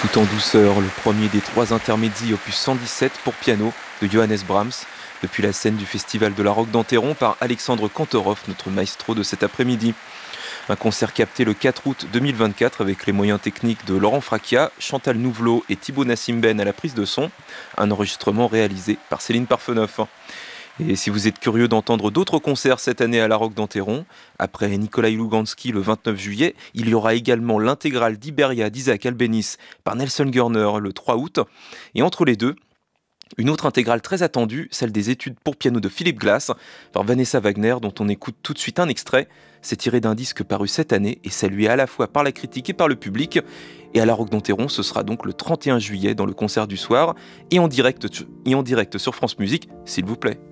Tout en douceur, le premier des trois intermédiaires opus 117 pour piano de Johannes Brahms, depuis la scène du Festival de la Roque d'Enterron par Alexandre Kantorov, notre maestro de cet après-midi. Un concert capté le 4 août 2024 avec les moyens techniques de Laurent Fracchia, Chantal Nouvelot et Thibaut Nassimben à la prise de son, un enregistrement réalisé par Céline Parfenoff. Et si vous êtes curieux d'entendre d'autres concerts cette année à la Roque d'Enterron, après Nikolai Lugansky le 29 juillet, il y aura également l'intégrale d'Iberia d'Isaac Albéniz par Nelson Gurner le 3 août. Et entre les deux, une autre intégrale très attendue, celle des études pour piano de Philippe Glass par Vanessa Wagner, dont on écoute tout de suite un extrait. C'est tiré d'un disque paru cette année et salué à la fois par la critique et par le public. Et à la Roque d'Enterron, ce sera donc le 31 juillet dans le concert du soir et en direct sur France Musique, s'il vous plaît.